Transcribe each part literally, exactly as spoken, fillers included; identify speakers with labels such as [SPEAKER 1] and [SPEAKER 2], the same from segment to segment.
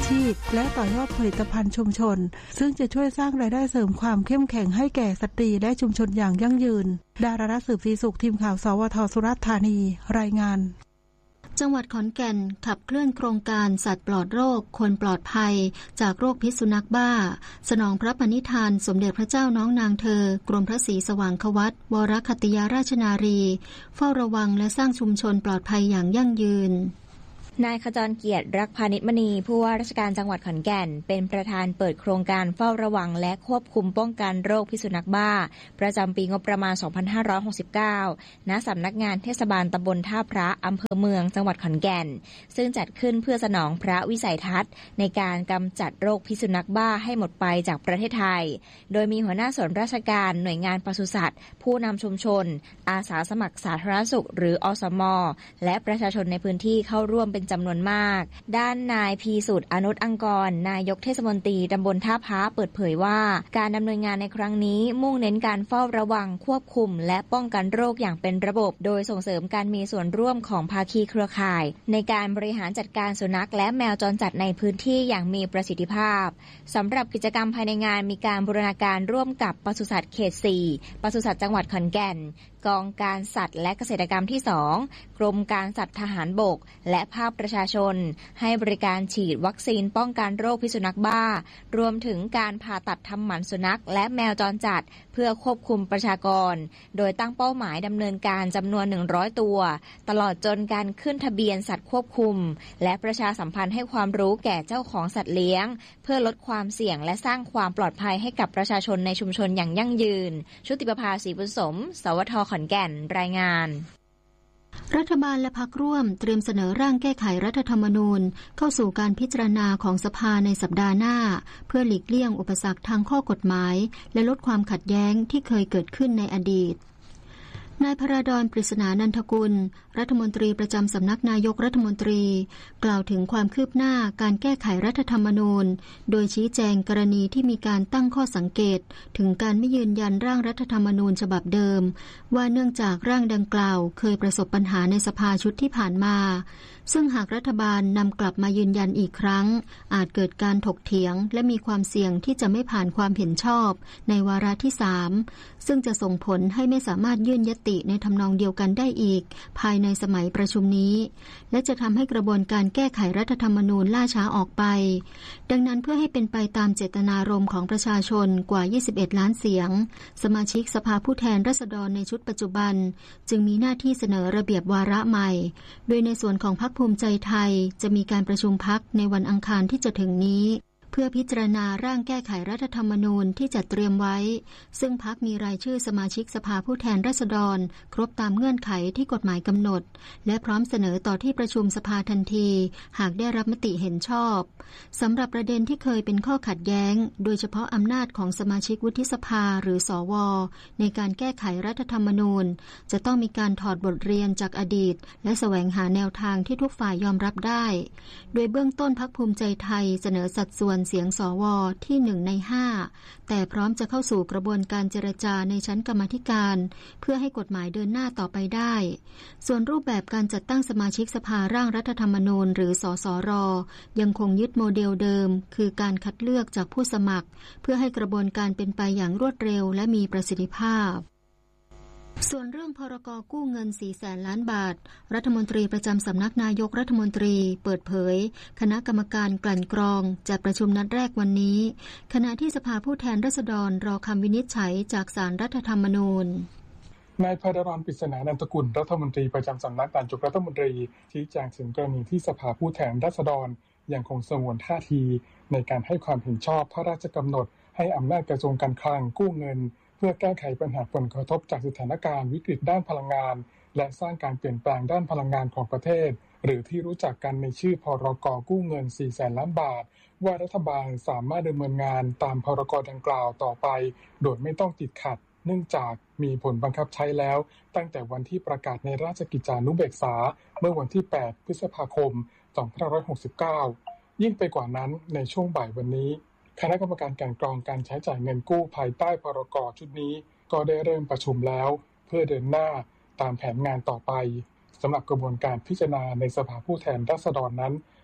[SPEAKER 1] ชีพและต่อยอดผลิตภัณฑ์ชุมชนซึ่งจะช่วยสร้างรายได้เสริมความเข้มแข็งให้แก่สตรีและชุมชนอย่างยั่งยืนดารารัตน์สืบศรีสุขทีมข่าวสวทสุราษฎร์ธานีรายงาน
[SPEAKER 2] จังหวัดขอนแก่นขับเคลื่อนโครงการสัตว์ปลอดโรคคนปลอดภัยจากโรคพิษสุนัขบ้าสนองพระปณิธานสมเด็จพระเจ้าน้องนางเธอกรมพระศรีสว่างควัตรวรคัตติยาราชนารีเฝ้าระวังและสร้างชุมชนปลอดภัยอย่างยั่งยืน
[SPEAKER 3] นายขจรเกียรติรักพานิชมณีผู้ว่าราชการจังหวัดขอนแก่นเป็นประธานเปิดโครงการเฝ้าระวังและควบคุมป้องกันโรคพิษสุนัขบ้าประจำปีงบประมาณสองพันห้าร้อยหกสิบเก้าณสำนักงานเทศบาลตำบลท่าพระอำเภอเมืองจังหวัดขอนแก่นซึ่งจัดขึ้นเพื่อสนองพระวิสัยทัศน์ในการกำจัดโรคพิษสุนัขบ้าให้หมดไปจากประเทศไทยโดยมีหัวหน้าส่วนราชการหน่วยงานปศุสัตว์ผู้นำชุมชนอาสาสมัครสาธารณสุขหรืออสม.และประชาชนในพื้นที่เข้าร่วมเป็นจำนวนมากด้านนายพีสุดอนุชอังกรนายกเทศมนตรีตำบลท่าพระเปิดเผยว่าการดำเนินงานในครั้งนี้มุ่งเน้นการเฝ้าระวังควบคุมและป้องกันโรคอย่างเป็นระบบโดยส่งเสริมการมีส่วนร่วมของภาคีเครือข่ายในการบริหารจัดการสุนัขและแมวจรจัดในพื้นที่อย่างมีประสิทธิภาพสำหรับกิจกรรมภายในงานมีการบูรณาการร่วมกับปศุสัตว์เขตสี่ปศุสัตว์จังหวัดขอนแก่นกองการสัตว์และเกษตรกรรมที่สองกรมการสัตว์ทหารบกและภาคประชาชนให้บริการฉีดวัคซีนป้องกันโรคพิษสุนัขบ้ารวมถึงการผ่าตัดทำหมันสุนัขและแมวจรจัดเพื่อควบคุมประชากรโดยตั้งเป้าหมายดำเนินการจำนวนหนึ่งร้อยตัวตลอดจนการขึ้นทะเบียนสัตว์ควบคุมและประชาสัมพันธ์ให้ความรู้แก่เจ้าของสัตว์เลี้ยงเพื่อลดความเสี่ยงและสร้างความปลอดภัยให้กับประชาชนในชุมชนอย่างยั่งยืนชุติประภาศรีบุญสมสวทขอนแก่นรายงาน
[SPEAKER 2] รัฐบาลและพรรคร่วมเตรียมเสนอร่างแก้ไขรัฐธรรมนูญเข้าสู่การพิจารณาของสภาในสัปดาห์หน้าเพื่อหลีกเลี่ยงอุปสรรคทางข้อกฎหมายและลดความขัดแย้งที่เคยเกิดขึ้นในอดีตนายพราดร ปริศนานันทกุลรัฐมนตรีประจำสำนักนายกรัฐมนตรีกล่าวถึงความคืบหน้าการแก้ไขรัฐธรรมนูญโดยชี้แจงกรณีที่มีการตั้งข้อสังเกตถึงการไม่ยืนยันร่างรัฐธรรมนูญฉบับเดิมว่าเนื่องจากร่างดังกล่าวเคยประสบปัญหาในสภาชุดที่ผ่านมาซึ่งหากรัฐบาลนำกลับมายืนยันอีกครั้งอาจเกิดการถกเถียงและมีความเสี่ยงที่จะไม่ผ่านความเห็นชอบในวาระที่สามซึ่งจะส่งผลให้ไม่สามารถยื่นญัตติในทำนองเดียวกันได้อีกภายในสมัยประชุมนี้และจะทำให้กระบวนการแก้ไขรัฐธรรมนูญล่าช้าออกไปดังนั้นเพื่อให้เป็นไปตามเจตนารมณ์ของประชาชนกว่ายี่สิบเอ็ดล้านเสียงสมาชิกสภาผู้แทนราษฎรในชุดปัจจุบันจึงมีหน้าที่เสนอระเบียบวาระใหม่โดยในส่วนของพรรคภูมิใจไทยจะมีการประชุมพรรคในวันอังคารที่จะถึงนี้เพื่อพิจารณาร่างแก้ไขรัฐธรรมนูญที่จัดเตรียมไว้ซึ่งพรรคมีรายชื่อสมาชิกสภาผู้แทนราษฎรครบตามเงื่อนไขที่กฎหมายกำหนดและพร้อมเสนอต่อที่ประชุมสภาทันทีหากได้รับมติเห็นชอบสำหรับประเด็นที่เคยเป็นข้อขัดแย้งโดยเฉพาะอำนาจของสมาชิกวุฒิสภาหรือสวในการแก้ไขรัฐธรรมนูญจะต้องมีการถอดบทเรียนจากอดีตและแสวงหาแนวทางที่ทุกฝ่ายยอมรับได้โดยเบื้องต้นพรรคภูมิใจไทยเสนอสัดส่วนเสียงสวที่หนึ่งในห้าแต่พร้อมจะเข้าสู่กระบวนการเจรจาในชั้นกรรมาธิการเพื่อให้กฎหมายเดินหน้าต่อไปได้ส่วนรูปแบบการจัดตั้งสมาชิกสภาร่างรัฐธรรมนูญหรือสสรยังคงยึดโมเดลเดิมคือการคัดเลือกจากผู้สมัครเพื่อให้กระบวนการเป็นไปอย่างรวดเร็วและมีประสิทธิภาพส่วนเรื่องพรก.กู้เงิน สี่แสนล้านบาทรัฐมนตรีประจำสำนักนายกรัฐมนตรีเปิดเผยคณะกรรมการกลั่นกรองจัดประชุมนัดแรกวันนี้ขณะที่สภาผู้แทนราษฎรรอคำวินิจฉัยจากศาลรัฐธรรมนูญ
[SPEAKER 4] นายพราดร ปริศนานันทกุลรัฐมนตรีประจำสำนักนายกรัฐมนตรีชี้แจงถึงกรณีที่สภาผู้แทนราษฎรยังคงสงวนท่าทีในการให้ความเห็นชอบพระราชกำหนดให้อำนาจกระทรวงการคลังกู้เงินเพื่อแก้ไขปัญหาผลกระทบจากสถานการณ์วิกฤตด้านพลังงานและสร้างการเปลี่ยนแปลงด้านพลังงานของประเทศหรือที่รู้จักกันในชื่อพรก.กู้เงิน สี่แสนล้านบาทว่ารัฐบาลสามารถดำเนินงานตามพรก.ดังกล่าวต่อไปโดยไม่ต้องติดขัดเนื่องจากมีผลบังคับใช้แล้วตั้งแต่วันที่ประกาศในราชกิจจานุเบกษาเมื่อวันที่แปดพฤษภาคมสองพันห้าร้อยหกสิบเก้ายิ่งไปกว่านั้นในช่วงบ่ายวันนี้คณะกรรมการกลั่นกรองการใช้จ่ายเงินกู้ภายใต้พรก.ชุดนี้ก็ได้เริ่มประชุมแล้วเพื่อเดินหน้าตามแผนงานต่อไปสำหรับกระบวนการพิจารณาในสภาผู้แทนราษฎรนั้น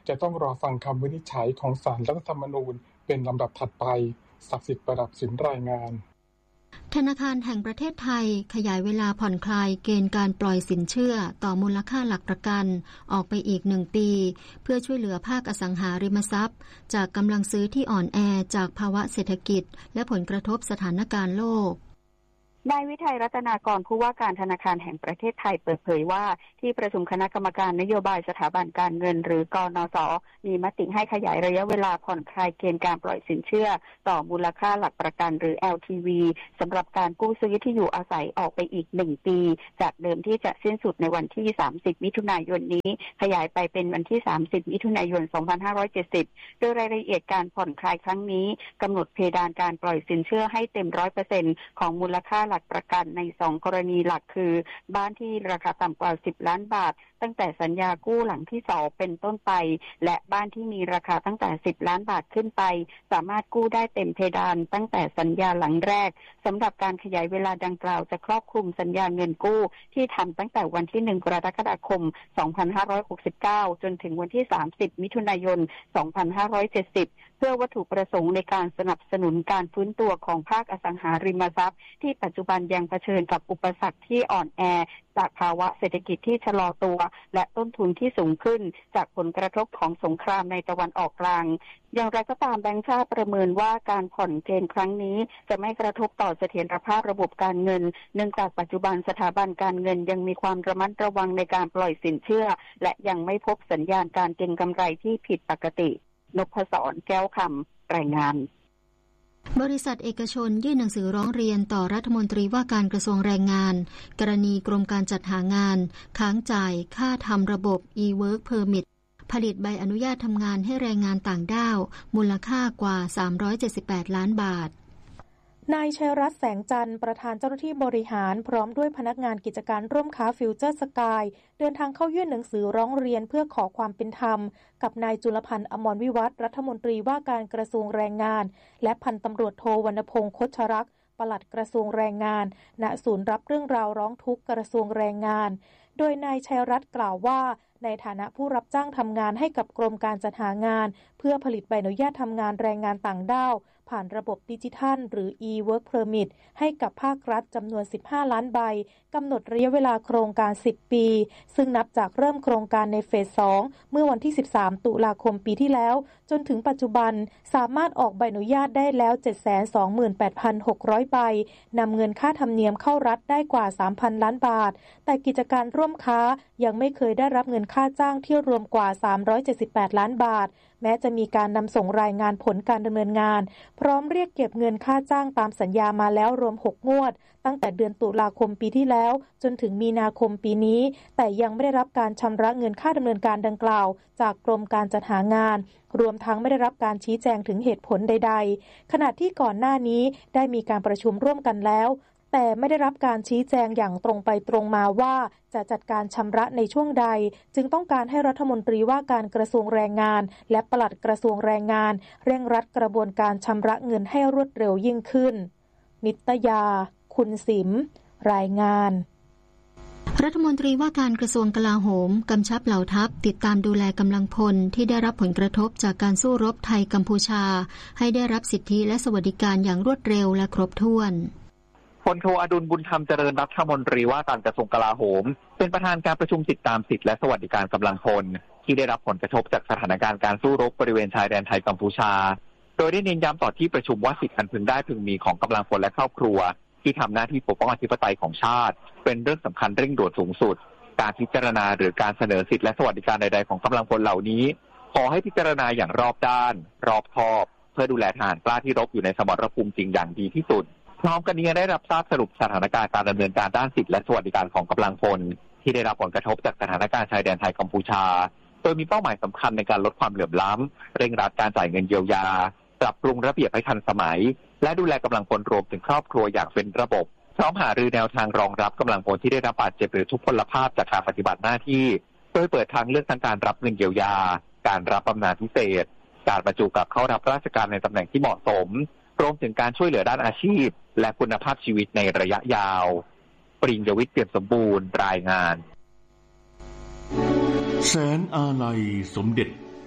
[SPEAKER 4] จะต้องรอฟังคำวินิจฉัยของศาลรัฐธรรมนูญเป็นลำดับถัดไปศักดิ์สิทธิ์ประดับสินรายงาน
[SPEAKER 2] ธนาคารแห่งประเทศไทยขยายเวลาผ่อนคลายเกณฑ์การปล่อยสินเชื่อต่อมูลค่าหลักประกันออกไปอีกหนึ่งปีเพื่อช่วยเหลือภาคอสังหาริมทรัพย์จากกำลังซื้อที่อ่อนแอจากภาวะเศรษฐกิจและผลกระทบสถานการณ์โลก
[SPEAKER 5] นายวิทัยรัตนากรผู้ว่าการธนาคารแห่งประเทศไทยเปิดเผยว่าที่ประชุมคณะกรรมการนโยบายสถาบันการเงินหรือกนส.มีมติให้ขยายระยะเวลาผ่อนคลายเกณฑ์การปล่อยสินเชื่อต่อมูลค่าหลักประกันหรือ แอล ที วี สำหรับการกู้ซื้อที่อยู่อาศัยออกไปอีกหนึ่งปีจากเดิมที่จะสิ้นสุดในวันที่สามสิบมิถุนายนนี้ขยายไปเป็นวันที่สามสิบมิถุนายนสองพันห้าร้อยเจ็ดสิบโดยรายละเอียดการผ่อนคลายครั้งนี้กำหนดเพดานการปล่อยสินเชื่อให้เต็ม ร้อยเปอร์เซ็นต์ ของมูลค่าหลักประกันในสองกรณีหลักคือบ้านที่ราคาต่ำกว่าสิบล้านบาทตั้งแต่สัญญากู้หลังที่สองเป็นต้นไปและบ้านที่มีราคาตั้งแต่สิบล้านบาทขึ้นไปสามารถกู้ได้เต็มเพดานตั้งแต่สัญญาหลังแรกสำหรับการขยายเวลาดังกล่าวจะครอบคลุมสัญญาเงินกู้ที่ทำตั้งแต่วันที่หนึ่งกรกฎาคมสองพันห้าร้อยหกสิบเก้าจนถึงวันที่สามสิบมิถุนายนสองพันห้าร้อยเจ็ดสิบเพื่อวัตถุประสงค์ในการสนับสนุนการฟื้นตัวของภาคอสังหาริมทรัพย์ที่ปัจจุบันยังเผชิญกับอุปสรรคที่อ่อนแอจากภาวะเศรษฐกิจที่ชะลอตัวและต้นทุนที่สูงขึ้นจากผลกระทบของสงครามในตะวันออกกลางอย่างไรก็ตามแบงก์ชาติประเมินว่าการผ่อนเกณฑ์ครั้งนี้จะไม่กระทบต่อเสถียรภาพระบบการเงินเนื่องจากปัจจุบันสถาบันการเงินยังมีความระมัดระวังในการปล่อยสินเชื่อและยังไม่พบสัญญาณการเก็งกำไรที่ผิดปกตินพศรแก้วคำรายงาน
[SPEAKER 2] บริษัทเอกชนยื่นหนังสือร้องเรียนต่อรัฐมนตรีว่าการกระทรวงแรงงานกรณีกรมการจัดหางานค้างจ่ายค่าทำระบบ e-work permit ผลิตใบอนุญาตทำงานให้แรงงานต่างด้าวมูลค่ากว่าสามร้อยเจ็ดสิบแปดล้านบาท
[SPEAKER 6] นายชัยรัตน์แสงจันทร์ประธานเจ้าหน้าที่บริหารพร้อมด้วยพนักงานกิจการร่วมค้าฟิวเจอร์สกายเดินทางเข้ายื่นหนังสือร้องเรียนเพื่อขอความเป็นธรรมกับนายจุลพันธ์อมรวิวัฒน์รัฐมนตรีว่าการกระทรวงแรงงานและพันตำรวจโทวรรณพงษ์คชรักษ์ปลัดกระทรวงแรงงานณศูนย์รับเรื่องราวร้องทุกข์กระทรวงแรงงานโดยนายชัยรัตน์กล่าวว่าในฐานะผู้รับจ้างทำงานให้กับกรมการจัดหางานเพื่อผลิตใบอนุญาตทำงานแรงงานต่างด้าวผ่านระบบดิจิทัลหรือ e-work permit ให้กับภาครัฐจำนวนสิบห้าล้านใบกำหนดระยะเวลาโครงการสิบปีซึ่งนับจากเริ่มโครงการในเฟสสองเมื่อวันที่สิบสามตุลาคมปีที่แล้วจนถึงปัจจุบันสามารถออกใบอนุญาตได้แล้ว เจ็ดแสนสองหมื่นแปดพันหกร้อย ใบนำเงินค่าธรรมเนียมเข้ารัฐได้กว่า สามพัน ล้านบาทแต่กิจการร่วมค้ายังไม่เคยได้รับเงินค่าจ้างที่รวมกว่าสามร้อยเจ็ดสิบแปดล้านบาทแม้จะมีการนำส่งรายงานผลการดำเนินงานพร้อมเรียกเก็บเงินค่าจ้างตามสัญญามาแล้วรวมหกงวดตั้งแต่เดือนตุลาคมปีที่แล้วจนถึงมีนาคมปีนี้แต่ยังไม่ได้รับการชำระเงินค่าดำเนินการดังกล่าวจากกรมการจัดหางานรวมทั้งไม่ได้รับการชี้แจงถึงเหตุผลใดๆขณะที่ก่อนหน้านี้ได้มีการประชุมร่วมกันแล้วแต่ไม่ได้รับการชี้แจงอย่างตรงไปตรงมาว่าจะจัดการชำระในช่วงใดจึงต้องการให้รัฐมนตรีว่าการกระทรวงแรงงานและปลัดกระทรวงแรงงานเร่งรัดกระบวนการชำระเงินให้รวดเร็วยิ่งขึ้นนิตยาคุณสิมรายงาน
[SPEAKER 2] รัฐมนตรีว่าการกระทรวงกลาโหมกำชับเหล่าทัพติดตามดูแลกำลังพลที่ได้รับผลกระทบจากการสู้รบไทยกัมพูชาให้ได้รับสิทธิและสวัสดิการอย่างรวดเร็วและครบถ้วน
[SPEAKER 7] พลโทอดุลบุญธรรมเจริญรัฐมนตรีว่าการกระทรวงกลาโหมเป็นประธานการประชุมติดตามสิทธิและสวัสดิการกำลังพลที่ได้รับผลกระทบจากสถานการณ์การสู้รบบริเวณชายแดนไทยกัมพูชาโดยได้เน้นย้ำต่อที่ประชุมว่าสิทธิอันพึงได้พึงมีของกำลังพลและครอบครัวที่ทำหน้าที่ปกป้องอธิปไตยของชาติเป็นเรื่องสำคัญเร่งด่วนสูงสุดการพิจารณาหรือการเสนอสิทธิและสวัสดิการใดๆของกำลังพลเหล่านี้ขอให้พิจารณาอย่างรอบด้านรอบคอบเพื่อดูแลทหารกล้าที่รบอยู่ในสมรภูมิจริงอย่างดีที่สุดพร้อมกันนี้ได้รับทราบสรุปสถานการณ์การดำเนินการด้านสิทธิและสวัสดิการของกำลังพลที่ได้รับผลกระทบจากสถานการณ์ชายแดนไทยกัมพูชาโดยมีเป้าหมายสำคัญในการลดความเหลื่อมล้ำเร่งรัดการจ่ายเงินเยียวยาปรับปรุงระเบียบให้ทันสมัยและดูแลกำลังพลรวมถึงครอบครัวอย่างเป็นระบบพร้อมหารือแนวทางรองรับกำลังพลที่ได้รับบาดเจ็บหรือทุพพลภาพจากการปฏิบัติหน้าที่โดยเปิดทางเลือกทั้งการรับเงินเยียวยาการรับบำนาญพิเศษการบรรจุกลับเข้ารับราชการในตำแหน่งที่เหมาะสมรวมถึงการช่วยเหลือด้านอาชีพและคุณภาพชีวิตในระยะยาวปริญญวิทย์เปี่ยมสมบูรณ์รายงาน
[SPEAKER 8] แสนอาลัยสมเด็จ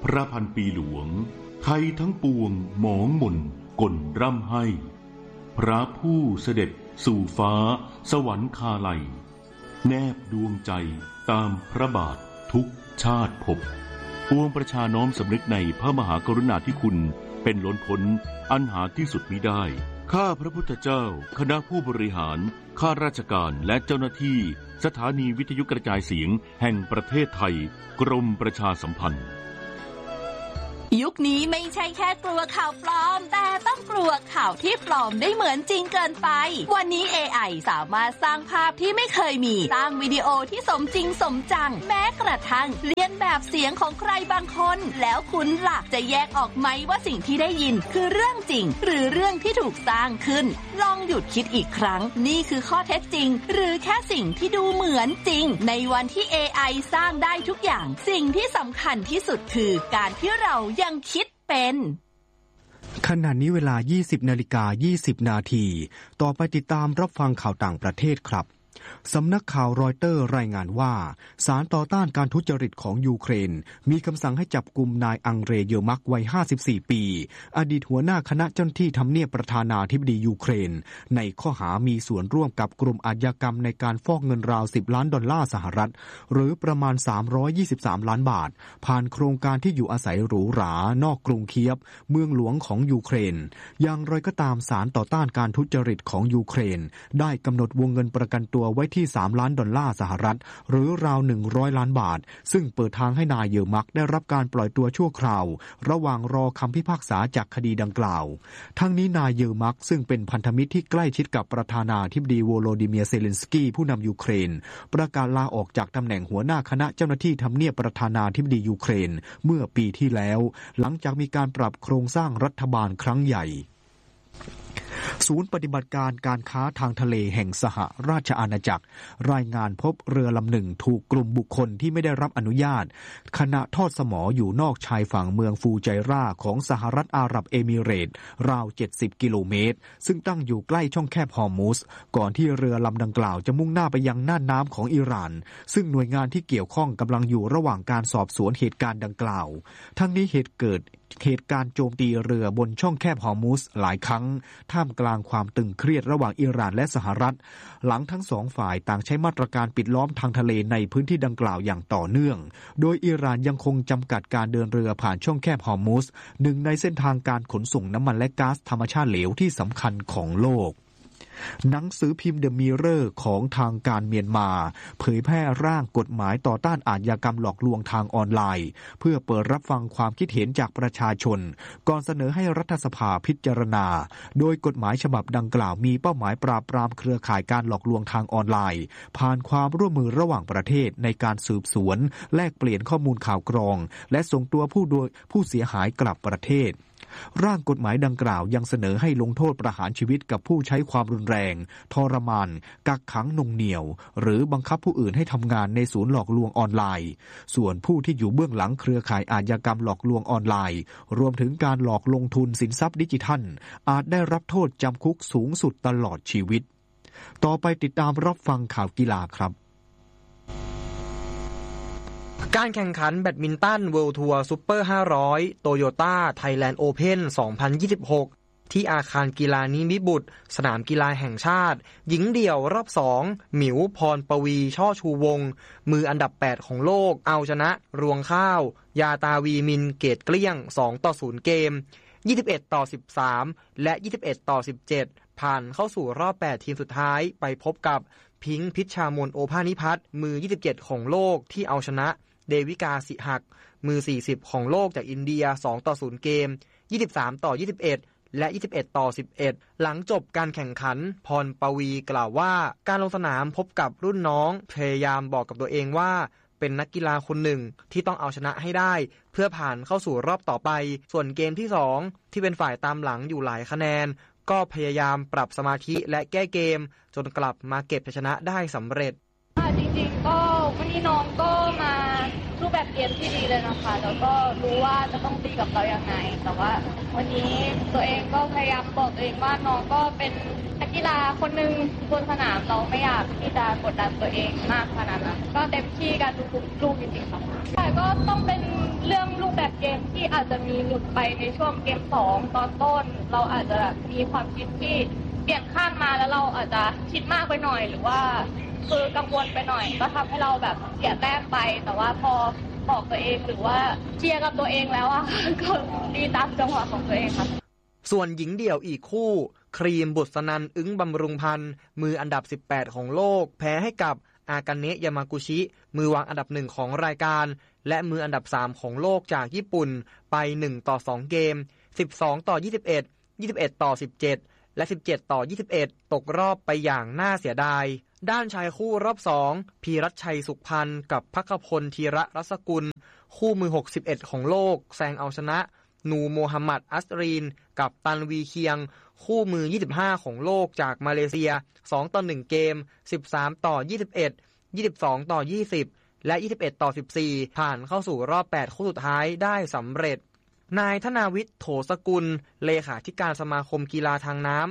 [SPEAKER 8] พระพันปีหลวงไทยทั้งปวงหมองหม่นกลร่ำให้พระผู้เสด็จสู่ฟ้าสวรรคาลัยแนบดวงใจตามพระบาททุกชาติภพปวงประชาน้อมสำนึกในพระมหากรุณาธิคุณเป็นล้นพ้นอันหาที่สุดมิได้ข้าพระพุทธเจ้าคณะผู้บริหารข้าราชการและเจ้าหน้าที่สถานีวิทยุกระจายเสียงแห่งประเทศไทยกรมประชาสัมพันธ์
[SPEAKER 9] ยุคนี้ไม่ใช่แค่กลัวข่าวปลอมแต่ต้องกลัวข่าวที่ปลอมได้เหมือนจริงเกินไปวันนี้ เอ ไอ สามารถสร้างภาพที่ไม่เคยมีสร้างวิดีโอที่สมจริงสมจังแม้กระทั่งเลียนแบบเสียงของใครบางคนแล้วคุณล่ะจะแยกออกไหมว่าสิ่งที่ได้ยินคือเรื่องจริงหรือเรื่องที่ถูกสร้างขึ้นลองหยุดคิดอีกครั้งนี่คือข้อเท็จจริงหรือแค่สิ่งที่ดูเหมือนจริงในวันที่ เอ ไอ สร้างได้ทุกอย่างสิ่งที่สำคัญที่สุดคือการที่เรายังคิดเป็น
[SPEAKER 10] ขณะนี้เวลา ยี่สิบนาฬิกายี่สิบนาที ต่อไปติดตามรับฟังข่าวต่างประเทศครับสำนักข่าวรอยเตอร์รายงานว่าศาลต่อต้านการทุจริตของยูเครนมีคำสั่งให้จับกุมนายอังเรเยอร์มักวัยห้าสิบสี่ปีอดีตหัวหน้าคณะเจ้าหน้าที่ทำเนียบประธานาธิบดียูเครนในข้อหามีส่วนร่วมกับกลุ่มอาชญากรรมในการฟอกเงินราวสิบล้านดอลลาร์สหรัฐหรือประมาณสามร้อยยี่สิบสามล้านบาทผ่านโครงการที่อยู่อาศัยหรูหรานอกกรุงเคียฟเมืองหลวงของยูเครนอย่างไรก็ตามศาลต่อต้านการทุจริตของยูเครนได้กำหนดวงเงินประกันตัวไว้ที่สามล้านดอลลาร์สหรัฐหรือราวหนึ่งร้อยล้านบาทซึ่งเปิดทางให้นายเยอร์มักได้รับการปล่อยตัวชั่วคราวระหว่างรอคำพิพากษาจากคดีดังกล่าวทั้งนี้นายเยอร์มักซึ่งเป็นพันธมิตรที่ใกล้ชิดกับประธานาธิบดีโวโลดิเมียร์เซเลนสกี้ผู้นำยูเครนประกาศลาออกจากตำแหน่งหัวหน้าคณะเจ้าหน้าที่ทำเนียบประธานาธิบดียูเครนเมื่อปีที่แล้วหลังจากมีการปรับโครงสร้างรัฐบาลครั้งใหญ่ศูนย์ปฏิบัติการการค้าทางทะเลแห่งสหราชอาณาจักรรายงานพบเรือลำหนึ่งถูกกลุ่มบุคคลที่ไม่ได้รับอนุญาตขณะทอดสมออยู่นอกชายฝั่งเมืองฟูไจราของสหรัฐอาหรับเอมิเรตส์ราวเจ็ดสิบกิโลเมตรซึ่งตั้งอยู่ใกล้ช่องแคบฮอร์มุสก่อนที่เรือลำดังกล่าวจะมุ่งหน้าไปยังน่านน้ำของอิหร่านซึ่งหน่วยงานที่เกี่ยวข้องกำลังอยู่ระหว่างการสอบสวนเหตุการณ์ดังกล่าวทั้งนี้เหตุเกิดเหตุการณ์โจมตีเรือบนช่องแคบฮอร์มุสหลายครั้งท่ามกลางความตึงเครียดระหว่างอิหร่านและสหรัฐหลังทั้งสองฝ่ายต่างใช้มาตรการปิดล้อมทางทะเลในพื้นที่ดังกล่าวอย่างต่อเนื่องโดยอิหร่านยังคงจำกัดการเดินเรือผ่านช่องแคบฮอร์มุสหนึ่งในเส้นทางการขนส่งน้ำมันและก๊าซธรรมชาติเหลวที่สำคัญของโลกหนังสือพิมพ์ The Mirror ของทางการเมียนมาเผยแพร่ร่างกฎหมายต่อต้านอาชญากรรมหลอกลวงทางออนไลน์เพื่อเปิดรับฟังความคิดเห็นจากประชาชนก่อนเสนอให้รัฐสภาพิจารณาโดยกฎหมายฉบับดังกล่าวมีเป้าหมายปราบปรามเครือข่ายการหลอกลวงทางออนไลน์ผ่านความร่วมมือระหว่างประเทศในการสืบสวนแลกเปลี่ยนข้อมูลข่าวกรองและส่งตัวผู้โดยผู้เสียหายกลับประเทศร่างกฎหมายดังกล่าวยังเสนอให้ลงโทษประหารชีวิตกับผู้ใช้ความรุนแรงทรมานกักขังหน่วงเหนี่ยวหรือบังคับผู้อื่นให้ทำงานในศูนย์หลอกลวงออนไลน์ส่วนผู้ที่อยู่เบื้องหลังเครือข่ายอาชญากรรมหลอกลวงออนไลน์รวมถึงการหลอกลงทุนสินทรัพย์ดิจิทัลอาจได้รับโทษจำคุกสูงสุดตลอดชีวิตต่อไปติดตามรับฟังข่าวกีฬาครับ
[SPEAKER 11] การแข่งขันแบดมินตันเวิลด์ทัวร์ซุปเปอร์ห้าร้อยโตโยต้าไทยแลนด์โอเพ่นสองพันยี่สิบหกที่อาคารกีฬานิมิบุตรสนามกีฬาแห่งชาติหญิงเดี่ยวรอบสองหมิวพรปวีช่อชูวงมืออันดับแปดของโลกเอาชนะรวงข้าวยาตาวีมินเกตเกลี้ยงสองต่อศูนย์เกมยี่สิบเอ็ดต่อสิบสามและยี่สิบเอ็ดต่อสิบเจ็ดผ่านเข้าสู่รอบแปดทีมสุดท้ายไปพบกับพิงค์พิชชามนโอภานิพัฒน์มือยี่สิบเจ็ดของโลกที่เอาชนะเดวิกาสิหักมือสี่สิบของโลกจากอินเดียสองต่อศูนย์เกมยี่สิบสามต่อยี่สิบเอ็ดและยี่สิบเอ็ดต่อสิบเอ็ดหลังจบการแข่งขันพรปวีกล่าวว่าการลงสนามพบกับรุ่นน้องพยายามบอกกับตัวเองว่าเป็นนักกีฬาคนหนึ่งที่ต้องเอาชนะให้ได้เพื่อผ่านเข้าสู่รอบต่อไปส่วนเกมที่สองที่เป็นฝ่ายตามหลังอยู่หลายคะแนนก็พยายามปรับสมาธิและแก้เกมจนกลับมาเก็บชัยชนะได้สำเร็จ
[SPEAKER 12] จริงๆก็วันนี้น้องก็มารูปแบบเกมที่ดีเลยนะคะแล้วก็รู้ว่าจะต้องตีกับเราอย่างไรแต่ว่าวันนี้ตัวเองก็พยายามบอกตัวเองว่าน้องก็เป็นนักกีฬาคนหนึ่งบนสนามเราไม่อยากที่จะกดดันตัวเองมากขนาดนั้นก็เต็มที่กันทุกๆลูกจริงๆค่ะแต่ก็ต้องเป็นเรื่องรูปแบบเกมที่อาจจะมีหลุดไปในช่วงเกมสองตอนต้นเราอาจจะมีความคิดที่เปลี่ยนข้างมาแล้วเราอาจจะคิดมากไปหน่อยหรือว่าคือกังวลไปหน่อยก็ทำให้เราแบบเสียแต้มไปแต่ว่าพอบอกตัวเองหรือว่าเชียร์กับตัวเองแล้วอะก็ดีตามจังหวะของตัวเองค่ะ
[SPEAKER 11] ส่วนหญิงเดี่ยวอีกคู่ครีมบุษนันท์อึ้งบำรุงพันธ์มืออันดับสิบแปดของโลกแพ้ให้กับอากาเนะยามากุชิมือวางอันดับหนึ่งของรายการและมืออันดับสามของโลกจากญี่ปุ่นไปหนึ่งต่อสองเกมสิบสองต่อยี่สิบเอ็ด ยี่สิบเอ็ดต่อสิบเจ็ดและสิบเจ็ดต่อยี่สิบเอ็ดตกรอบไปอย่างน่าเสียดายด้านชายคู่รอบสองพีรัชชัยสุขพันธ์กับภัคพลธีระรัศกุลคู่มือหกสิบเอ็ดของโลกแซงเอาชนะนูโมฮัมหมัดอัสรีนกับตันวีเคียงคู่มือยี่สิบห้าของโลกจากมาเลเซียสองต่อหนึ่งเกมสิบสามต่อยี่สิบเอ็ด ยี่สิบสองต่อยี่สิบและยี่สิบเอ็ดต่อสิบสี่ผ่านเข้าสู่รอบแปดคู่สุดท้ายได้สำเร็จนายธนาวิทย์โถสกุลเลขาธิการสมาคมกีฬาทางน้ำ